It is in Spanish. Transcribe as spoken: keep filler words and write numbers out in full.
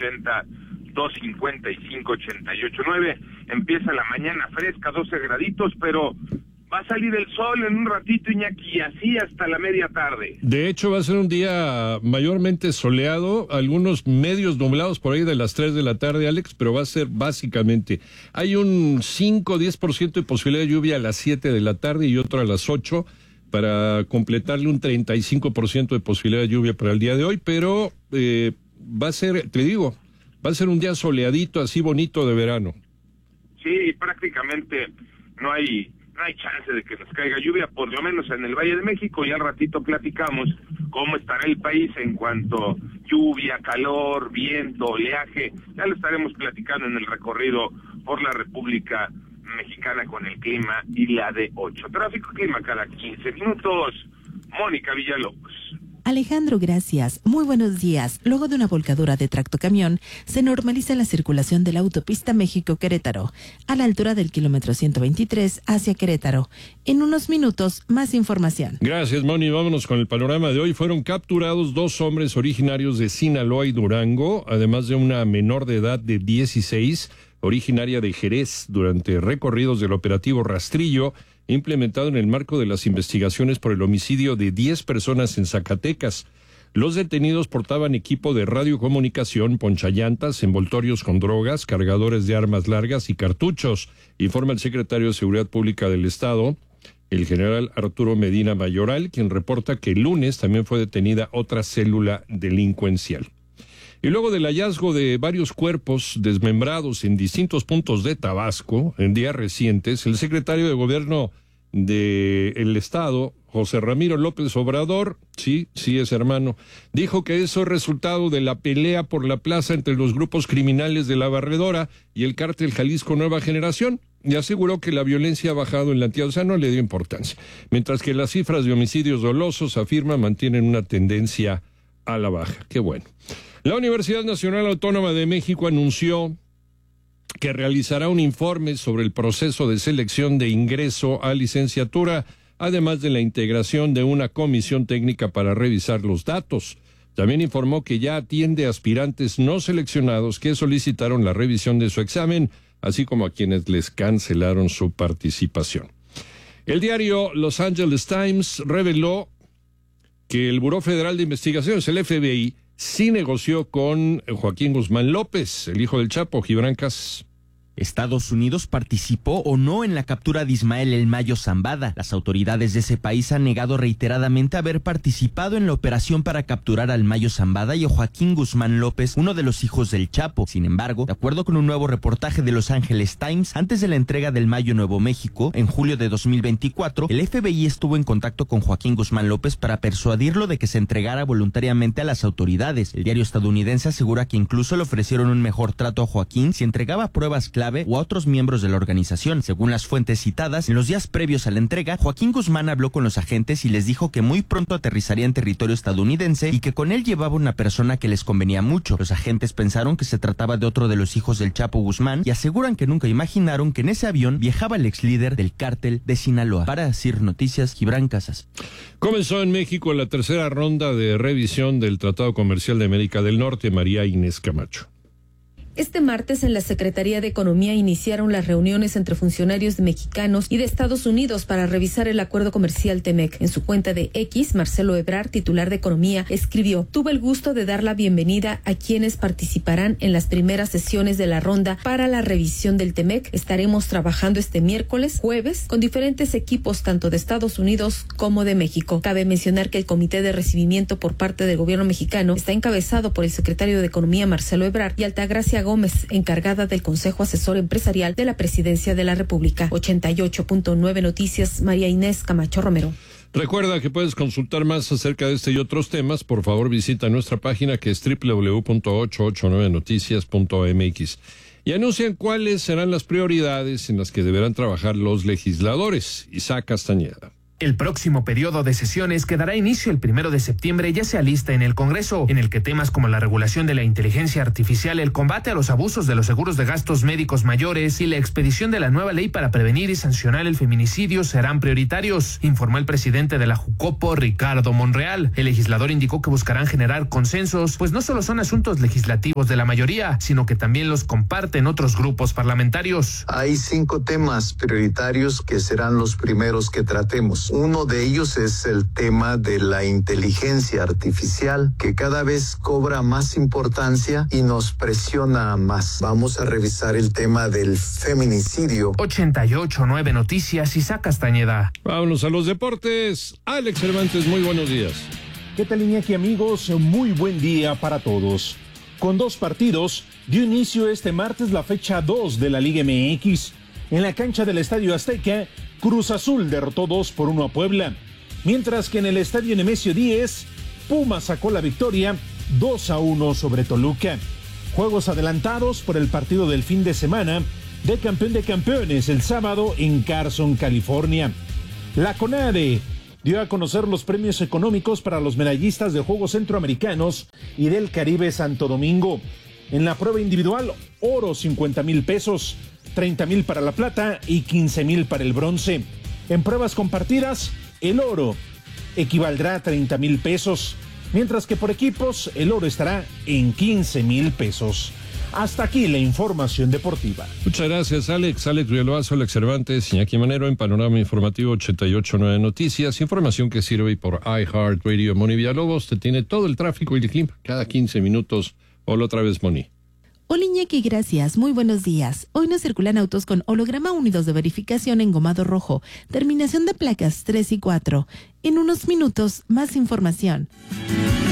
ochenta, dos cincuenta y cinco, ochenta y ocho nueve. Empieza la mañana fresca, doce graditos, pero va a salir el sol en un ratito, Iñaki, y así hasta la media tarde. De hecho, va a ser un día mayormente soleado, algunos medios nublados por ahí de las tres de la tarde, Alex, pero va a ser básicamente, hay un cinco a diez por ciento de posibilidad de lluvia a las siete de la tarde y otro a las ocho, para completarle un treinta y cinco por ciento de posibilidad de lluvia para el día de hoy, pero eh, va a ser, te digo, va a ser un día soleadito, así bonito de verano. Sí, prácticamente no hay... no hay chance de que nos caiga lluvia, por lo menos en el Valle de México, y al ratito platicamos cómo estará el país en cuanto lluvia, calor, viento, oleaje. Ya lo estaremos platicando en el recorrido por la República Mexicana con el clima y la de ocho. Tráfico y clima cada quince minutos. Mónica Villalobos. Alejandro, gracias. Muy buenos días. Luego de una volcadura de tractocamión, se normaliza la circulación de la autopista México-Querétaro, a la altura del kilómetro ciento veintitrés hacia Querétaro. En unos minutos, más información. Gracias, Moni. Vámonos con el panorama de hoy. Fueron capturados dos hombres originarios de Sinaloa y Durango, además de una menor de edad de dieciséis, originaria de Jerez, durante recorridos del operativo Rastrillo, implementado en el marco de las investigaciones por el homicidio de diez personas en Zacatecas. Los detenidos portaban equipo de radiocomunicación, ponchallantas, envoltorios con drogas, cargadores de armas largas y cartuchos, informa el secretario de Seguridad Pública del Estado, el general Arturo Medina Mayoral, quien reporta que el lunes también fue detenida otra célula delincuencial. Y luego del hallazgo de varios cuerpos desmembrados en distintos puntos de Tabasco en días recientes, el secretario de Gobierno del Estado, José Ramiro López Obrador, sí, sí es hermano, dijo que eso es resultado de la pelea por la plaza entre los grupos criminales de La Barredora y el cártel Jalisco Nueva Generación, y aseguró que la violencia ha bajado en la entidad, o sea, no le dio importancia, mientras que las cifras de homicidios dolosos, afirma, mantienen una tendencia a la baja. Qué bueno. La Universidad Nacional Autónoma de México anunció que realizará un informe sobre el proceso de selección de ingreso a licenciatura, además de la integración de una comisión técnica para revisar los datos. También informó que ya atiende a aspirantes no seleccionados que solicitaron la revisión de su examen, así como a quienes les cancelaron su participación. El diario Los Angeles Times reveló que el Buró Federal de Investigaciones, el F B I, sí negoció con Joaquín Guzmán López, el hijo del Chapo. Gibran Casas. Estados Unidos participó o no en la captura de Ismael El Mayo Zambada. Las autoridades de ese país han negado reiteradamente haber participado en la operación para capturar al Mayo Zambada y a Joaquín Guzmán López, uno de los hijos del Chapo. Sin embargo, de acuerdo con un nuevo reportaje de Los Angeles Times, antes de la entrega del Mayo Nuevo México, en julio de dos mil veinticuatro, el F B I estuvo en contacto con Joaquín Guzmán López para persuadirlo de que se entregara voluntariamente a las autoridades. El diario estadounidense asegura que incluso le ofrecieron un mejor trato a Joaquín si entregaba pruebas clave o a otros miembros de la organización. Según las fuentes citadas, en los días previos a la entrega, Joaquín Guzmán habló con los agentes y les dijo que muy pronto aterrizaría en territorio estadounidense y que con él llevaba una persona que les convenía mucho. Los agentes pensaron que se trataba de otro de los hijos del Chapo Guzmán y aseguran que nunca imaginaron que en ese avión viajaba el ex líder del cártel de Sinaloa. Para Sir Noticias, Gibran Casas. Comenzó en México la tercera ronda de revisión del Tratado Comercial de América del Norte. María Inés Camacho. Este martes en la Secretaría de Economía iniciaron las reuniones entre funcionarios mexicanos y de Estados Unidos para revisar el acuerdo comercial T-MEC. En su cuenta de X, Marcelo Ebrard, titular de Economía, escribió: tuve el gusto de dar la bienvenida a quienes participarán en las primeras sesiones de la ronda para la revisión del T-MEC. Estaremos trabajando este miércoles, jueves, con diferentes equipos tanto de Estados Unidos como de México. Cabe mencionar que el comité de recibimiento por parte del gobierno mexicano está encabezado por el secretario de Economía, Marcelo Ebrard, y Altagracia Gómez, encargada del Consejo Asesor Empresarial de la Presidencia de la República. ochenta y ocho punto nueve Noticias, María Inés Camacho Romero. Recuerda que puedes consultar más acerca de este y otros temas. Por favor, visita nuestra página que es doble u doble u doble u punto ochocientos ochenta y nueve noticias punto m x y anuncian cuáles serán las prioridades en las que deberán trabajar los legisladores. Isaac Castañeda. El próximo periodo de sesiones que dará inicio el primero de septiembre ya se alista en el Congreso, en el que temas como la regulación de la inteligencia artificial, el combate a los abusos de los seguros de gastos médicos mayores y la expedición de la nueva ley para prevenir y sancionar el feminicidio serán prioritarios, informó el presidente de la Jucopo, Ricardo Monreal. El legislador indicó que buscarán generar consensos, pues no solo son asuntos legislativos de la mayoría, sino que también los comparten otros grupos parlamentarios. Hay cinco temas prioritarios que serán los primeros que tratemos. Uno de ellos es el tema de la inteligencia artificial, que cada vez cobra más importancia y nos presiona más. Vamos a revisar el tema del feminicidio. ochenta y ocho punto nueve Noticias, Isaac Castañeda. Vámonos a los deportes. Alex Cervantes, muy buenos días. ¿Qué tal, Iñaki, amigos? Muy buen día para todos. Con dos partidos, dio inicio este martes la fecha dos de la Liga M X. En la cancha del Estadio Azteca, Cruz Azul derrotó dos por uno a Puebla, mientras que en el Estadio Nemesio diez, Pumas sacó la victoria dos a uno sobre Toluca. Juegos adelantados por el partido del fin de semana de Campeón de Campeones el sábado en Carson, California. La CONADE dio a conocer los premios económicos para los medallistas de Juegos Centroamericanos y del Caribe Santo Domingo. En la prueba individual, oro cincuenta mil pesos, treinta mil para la plata y quince mil para el bronce. En pruebas compartidas, el oro equivaldrá a treinta mil pesos, mientras que por equipos el oro estará en quince mil pesos. Hasta aquí la información deportiva. Muchas gracias, Alex. Alex Villalbazo, Alex Cervantes, Iñaki Manero en Panorama Informativo ochenta y ocho punto nueve Noticias. Información que sirve por iHeartRadio. Moni Villalobos te tiene todo el tráfico y el clima cada quince minutos. Hola otra vez, Moni. Hola, Iñaki, gracias. Muy buenos días. Hoy no circulan autos con holograma unidos de verificación engomado rojo. Terminación de placas tres y cuatro. En unos minutos, más información.